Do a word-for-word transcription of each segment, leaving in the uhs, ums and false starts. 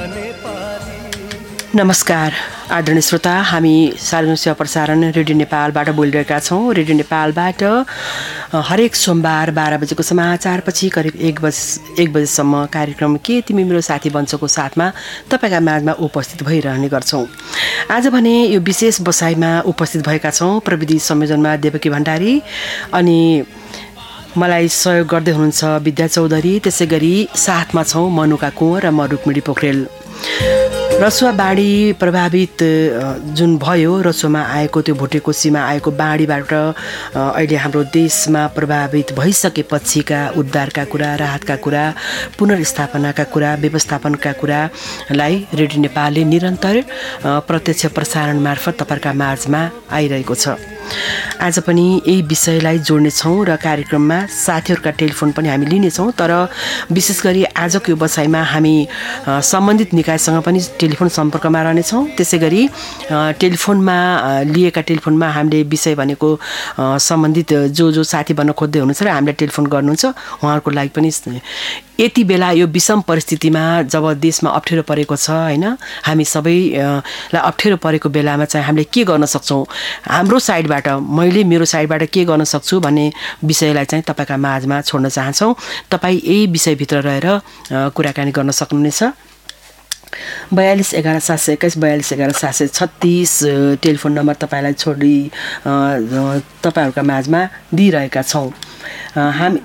नमस्कार आदरणीय श्रोता, हामी सार्वजनिक सेवा प्रसारण रेडियो नेपालबाट बोलिरहेका छौँ। रेडियो नेपालबाट हरेक सोमबार बाह्र बजेको समाचारपछि करिब एक बजे एक बजेसम्म कार्यक्रम के तिमी मेरो साथी बन्छको साथमा तपाईँका माझमा उपस्थित भइरहने गर्छौँ। आज भने यो विशेष बसाइमा उपस्थित भएका छौँ प्रविधि संयोजनमा देवकी भण्डारी, अनि मलाई सहयोग गर्दै हुनुहुन्छ विद्या चौधरी। त्यसै गरी साथमा छौँ मनुका कुँवर र म रुक्मिणी पोखरेल। रसुवा बाढी प्रभावित जुन भयो, रसुवामा आएको त्यो भुटेकोसीमा आएको बाढीबाट अहिले हाम्रो देशमा प्रभावित भइसकेपछिका उद्धारका कुरा, राहतका कुरा, पुनर्स्थापनाका कुरा, व्यवस्थापनका कुरालाई रेडियो नेपालले निरन्तर प्रत्यक्ष प्रसारण मार्फत तपाईँहरूका माझमा आइरहेको छ। आज पनि यही विषयलाई जोड्नेछौँ र कार्यक्रममा साथीहरूका टेलिफोन पनि हामी लिनेछौँ। तर विशेष गरी आजको यो बसाइमा हामी सम्बन्धित निकायसँग पनि टेलिफोन सम्पर्कमा रहनेछौँ। त्यसै गरी टेलिफोनमा लिएका टेलिफोनमा हामीले विषय भनेको सम्बन्धित जो जो साथी भन्न खोज्दै हुनुहुन्छ र हामीलाई टेलिफोन गर्नुहुन्छ, उहाँहरूको लागि पनि यति बेला यो विषम परिस्थितिमा जब देशमा अप्ठ्यारो परेको छ होइन, हामी सबैलाई अप्ठ्यारो परेको बेलामा चाहिँ हामीले के गर्न सक्छौँ, हाम्रो साइडबाट मैले मेरो साइडबाट के गर्न सक्छु भन्ने विषयलाई चाहिँ तपाईँका माझमा छोड्न चाहन्छौँ। तपाईँ यही विषयभित्र रहेर कुराकानी गर्न सक्नुहुनेछ। बयालिस एघार सात सय एक्काइस बयालिस एघार सात सय छत्तिस टेलिफोन नम्बर तपाईँलाई छोडी तपाईँहरूका माझमा दिइरहेका छौँ। हामी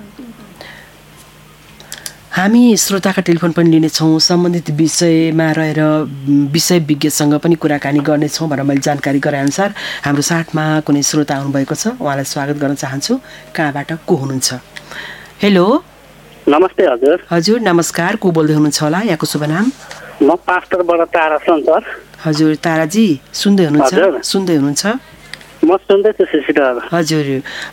हामी श्रोताका टेलिफोन पनि लिनेछौँ, सम्बन्धित विषयमा रहेर विषय विज्ञसँग पनि कुराकानी गर्नेछौँ भनेर मैले जानकारी गराएअनुसार हाम्रो साथमा कुनै श्रोता आउनुभएको छ। उहाँलाई स्वागत गर्न चाहन्छु। कहाँबाट को हुनुहुन्छ? हेलो, नमस्ते हजुर। हजुर नमस्कार, को बोल्दै हुनुहुन्छ होला? यहाँको शुभ नाम? म पास्टरबाट तारा सन्तर। हजुर ताराजी, सुन्दै हुनुहुन्छ? सुन्दै हुनुहुन्छ? म सुन्दैछु सिस्टर। हजुर,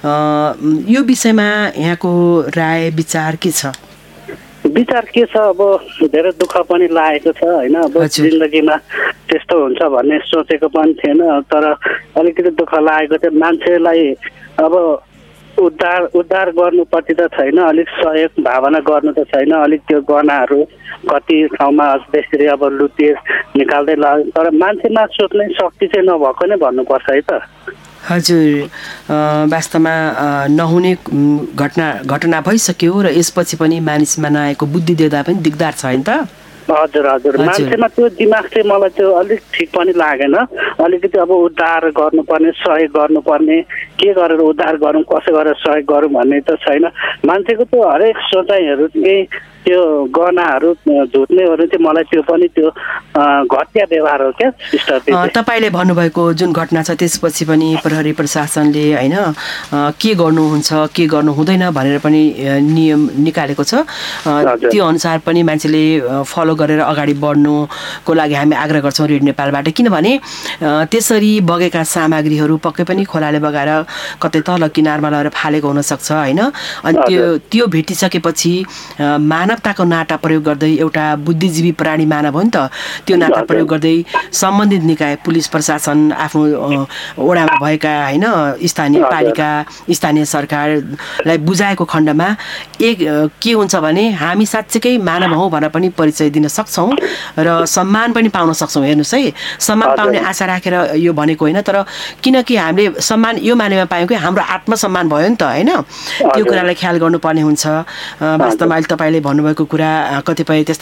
यो विषयमा यहाँको राय विचार के छ? विचार के छ, अब धेरै दुःख पनि लागेको छ होइन। अब जिन्दगीमा त्यस्तो हुन्छ भन्ने सोचेको पनि थिएन, तर अलिकति दुःख लागेको थियो। मान्छेलाई अब उद्धार उद्धार गर्नुपट्टि त छैन, अलिक सहयोग भावना गर्नु त छैन। अलिक त्यो गहनाहरू कति ठाउँमा त्यसरी अब लुटिए निकाल्दै लाग्यो, तर मान्छेमा सोच्ने शक्ति चाहिँ नभएको नै भन्नुपर्छ है त। हजुर, वास्तवमा नहुने घटना घटना भइसक्यो र यसपछि पनि मानिसमा नआएको बुद्धि देख्दा पनि दिगदार छ होइन त? हजुर हजुर, मान्छेमा त्यो दिमाग चाहिँ मलाई त्यो अलिक ठिक पनि लागेन। अलिकति अब उद्धार गर्नुपर्ने, सहयोग गर्नुपर्ने, के गरेर उद्धार गरौँ, कसो गरेर सहयोग गरौँ भन्ने त छैन। मान्छेको त्यो हरेक सोचाइहरू चाहिँ त्यो गहनाहरू झुट्नेहरू चाहिँ मलाई त्यो पनि त्यो घटिया व्यवहार हो क्या सिस्टर। तपाईँले भन्नुभएको जुन घटना छ त्यसपछि पनि प्रहरी प्रशासनले होइन के गर्नुहुन्छ के गर्नु हुँदैन भनेर पनि नियम निकालेको छ। त्यो अनुसार पनि मान्छेले फलो गरेर अगाडि बढ्नुको लागि हामी आग्रह गर्छौँ रेडियो नेपालबाट। किनभने त्यसरी बगेका सामग्रीहरू पक्कै पनि खोलाले बगाएर कतै तल किनारमा लगेर फालेको हुनसक्छ होइन। अनि त्यो त्यो भेटिसकेपछि मानवताको नाटा प्रयोग गर्दै, एउटा बुद्धिजीवी प्राणी मानव हो नि त, त्यो नाटा प्रयोग गर्दै सम्बन्धित निकाय पुलिस प्रशासन आफ्नो ओडामा भएका होइन स्थानीय पालिका स्थानीय सरकारलाई बुझाएको खण्डमा एक के हुन्छ भने हामी साँच्चैकै मानव हौँ भनेर पनि परिचय दिन सक्छौँ र सम्मान पनि पाउन सक्छौँ। हेर्नुहोस् है, सम्मान पाउने आशा राखेर यो भनेको होइन, तर किनकि हामीले सम्मान यो मानेमा पायौँ कि हाम्रो आत्मसम्मान भयो नि त होइन। त्यो कुरालाई ख्याल गर्नुपर्ने हुन्छ। वास्तवमा अहिले तपाईँले भन्नुभएको कुरा कतिपय त्यस्ता